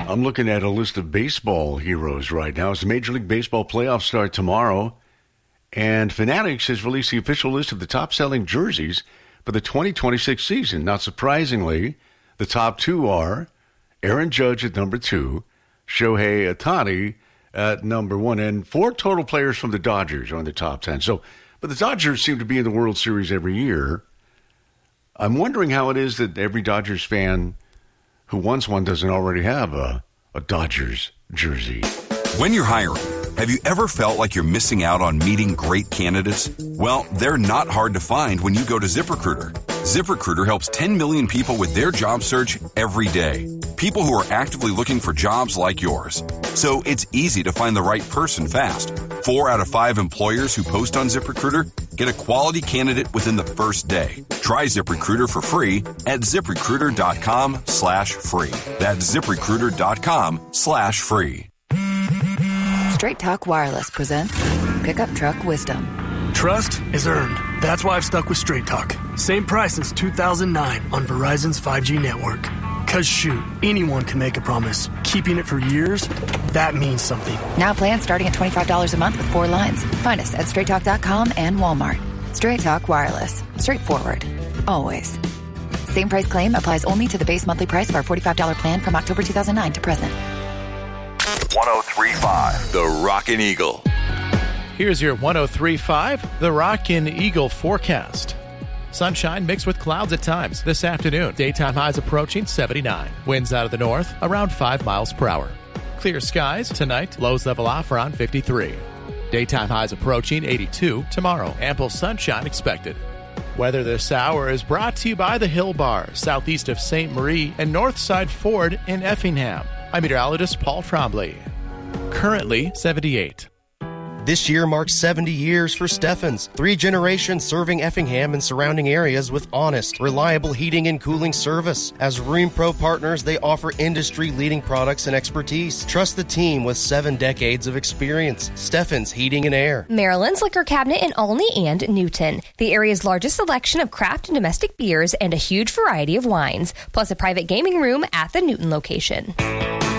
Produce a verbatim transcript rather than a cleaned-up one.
I'm looking at a list of baseball heroes right now. As the Major League Baseball playoffs start tomorrow, and Fanatics has released the official list of the top-selling jerseys for the twenty twenty-six season. Not surprisingly, the top two are Aaron Judge at number two, Shohei Ohtani at number one, and four total players from the Dodgers are in the top ten. So, but the Dodgers seem to be in the World Series every year. I'm wondering how it is that every Dodgers fan who wants one doesn't already have a, a Dodgers jersey. When you're hiring, have you ever felt like you're missing out on meeting great candidates? Well, they're not hard to find when you go to ZipRecruiter. ZipRecruiter helps ten million people with their job search every day. People who are actively looking for jobs like yours. So it's easy to find the right person fast. Four out of five employers who post on ZipRecruiter get a quality candidate within the first day. Try ZipRecruiter for free at ZipRecruiter.com slash free. That's ZipRecruiter.com slash free. Straight Talk Wireless presents Pickup Truck Wisdom. Trust is earned. That's why I've stuck with Straight Talk. Same price since two thousand nine on Verizon's five G network. Cause shoot, anyone can make a promise. Keeping it for years, that means something. Now plans starting at twenty-five dollars a month with four lines. Find us at straight talk dot com and Walmart. Straight Talk Wireless. Straightforward. Always. Same price claim applies only to the base monthly price of our forty-five dollars plan from October two thousand nine to present. one oh three point five The Rockin' Eagle. Here's your one oh three point five The Rockin' Eagle forecast. Sunshine mixed with clouds at times this afternoon. Daytime highs approaching seventy-nine. Winds out of the north around five miles per hour. Clear skies tonight. Lows level off around fifty-three. Daytime highs approaching eighty-two tomorrow. Ample sunshine expected. Weather this hour is brought to you by the Hill Bar, southeast of Saint Marie and Northside Ford in Effingham. I'm meteorologist Paul Trombley. Currently seventy-eight. This year marks seventy years for Steffens, three generations serving Effingham and surrounding areas with honest, reliable heating and cooling service. As Rheem Pro partners, they offer industry-leading products and expertise. Trust the team with seven decades of experience. Steffens Heating and Air. Maryland's Liquor Cabinet in Olney and Newton. The area's largest selection of craft and domestic beers and a huge variety of wines, plus a private gaming room at the Newton location.